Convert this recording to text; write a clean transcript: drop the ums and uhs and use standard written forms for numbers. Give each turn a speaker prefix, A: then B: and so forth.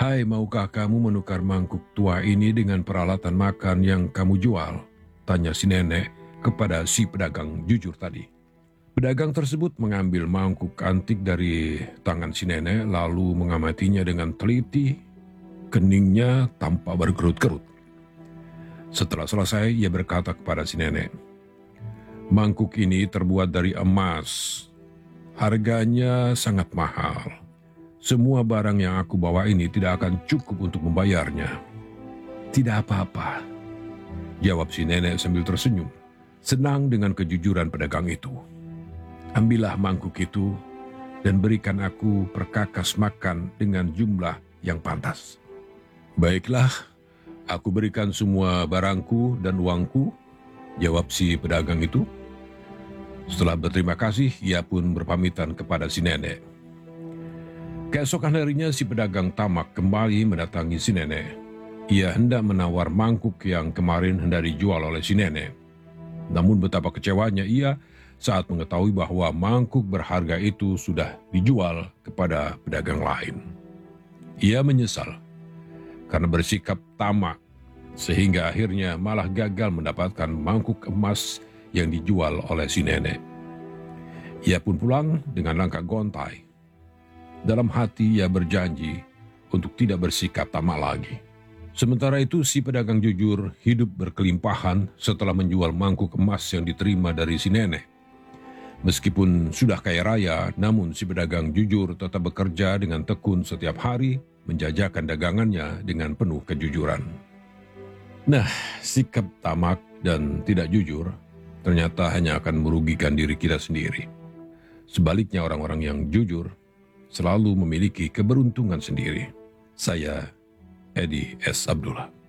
A: Hai, maukah kamu menukar mangkuk tua ini dengan peralatan makan yang kamu jual? Tanya si nenek kepada si pedagang jujur tadi. Pedagang tersebut mengambil mangkuk antik dari tangan si nenek lalu mengamatinya dengan teliti. Keningnya tampak berkerut-kerut. Setelah selesai, ia berkata kepada si nenek, "Mangkuk ini terbuat dari emas. Harganya sangat mahal. Semua barang yang aku bawa ini tidak akan cukup untuk membayarnya." "Tidak apa-apa," jawab si nenek sambil tersenyum, senang dengan kejujuran pedagang itu. "Ambillah mangkuk itu dan berikan aku perkakas makan dengan jumlah yang pantas." "Baiklah, aku berikan semua barangku dan uangku," jawab si pedagang itu. Setelah berterima kasih, ia pun berpamitan kepada si nenek. Keesokan harinya si pedagang tamak kembali mendatangi si nenek. Ia hendak menawar mangkuk yang kemarin hendak dijual oleh si nenek. Namun betapa kecewanya ia saat mengetahui bahwa mangkuk berharga itu sudah dijual kepada pedagang lain. Ia menyesal karena bersikap tamak, sehingga akhirnya malah gagal mendapatkan mangkuk emas yang dijual oleh si nenek. Ia pun pulang dengan langkah gontai. Dalam hati ia berjanji untuk tidak bersikap tamak lagi. Sementara itu si pedagang jujur hidup berkelimpahan setelah menjual mangkuk emas yang diterima dari si nenek. Meskipun sudah kaya raya, namun si pedagang jujur tetap bekerja dengan tekun setiap hari, menjajakan dagangannya dengan penuh kejujuran. Nah, sikap tamak dan tidak jujur ternyata hanya akan merugikan diri kita sendiri. Sebaliknya orang-orang yang jujur selalu memiliki keberuntungan sendiri. Saya Edi S. Abdullah.